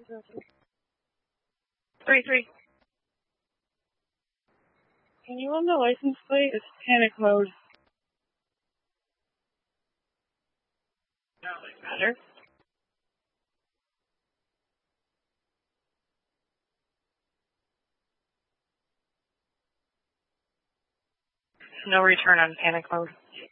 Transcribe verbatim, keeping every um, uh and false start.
Three, three. Can you run the license plate? It's panic mode. Better. No return on panic mode.